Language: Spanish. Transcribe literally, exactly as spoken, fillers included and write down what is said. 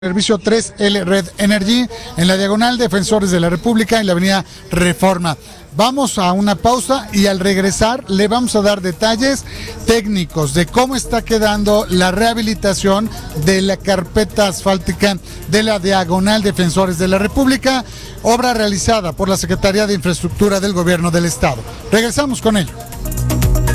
Servicio tres L Red Energy en la diagonal Defensores de la República en la avenida Reforma. Vamos a una pausa y al regresar le vamos a dar detalles técnicos de cómo está quedando la rehabilitación de la carpeta asfáltica de la diagonal Defensores de la República, obra realizada por la Secretaría de Infraestructura del Gobierno del Estado. Regresamos con ello.